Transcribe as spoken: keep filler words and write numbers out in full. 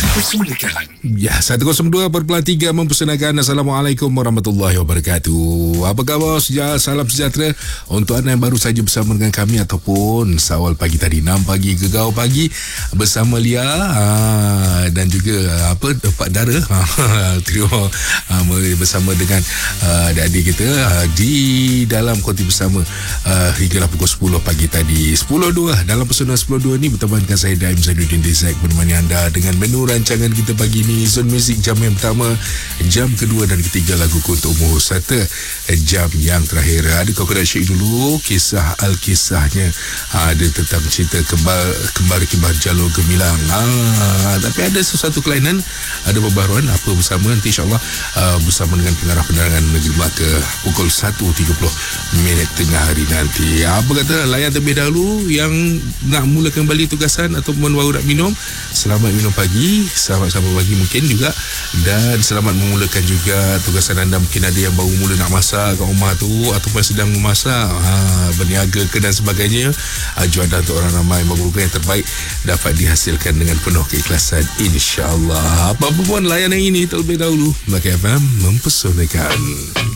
Mempersembahkan. Ya, seratus dua perpuluhan tiga mempersembahkan. Assalamualaikum warahmatullahi wabarakatuh. Apa khabar? Sejak salam sejahtera untuk anda yang baru saja bersama dengan kami ataupun seawal pagi tadi, enam pagi ke gau pagi bersama Lia aa, dan juga apa Pak Dara. Terima aa, bersama dengan aa, adik-adik kita aa, di dalam konti bersama aa, hinggalah pukul sepuluh pagi tadi. sepuluh dua dalam pesona sepuluh dua ni bertemu dengan saya Daim Zainuddin Dezak menemani anda dengan menu rancangan kita pagi ni. Zone Music jam yang pertama, jam kedua dan ketiga lagu untukmu, serta jam yang terakhir ada kau kena syik dulu kisah Alkisahnya. Ha, ada tentang cerita kembar kembar kembar jalur gemilang. Ha, tapi ada sesuatu kelainan, ada perbaharuan apa bersama nanti insyaAllah uh, bersama dengan pengarah penerangan Negeri Melaka pukul satu tiga puluh minit tengah hari nanti. Apa kata layan terlebih dahulu yang nak mula kembali tugasan ataupun baru nak minum, selamat minum pagi, selamat sambung pagi mungkin juga, dan selamat memulakan juga tugasan anda. Mungkin ada yang baru mula nak masak kat rumah tu ataupun sedang memasak, ha, berniaga ke dan sebagainya. Ha, jualan untuk orang ramai, moga-moga yang terbaik dapat dihasilkan dengan penuh keikhlasan insya-Allah. Apa-apa pun layan yang ini terlebih dahulu. Melaka F M mempersonahkan.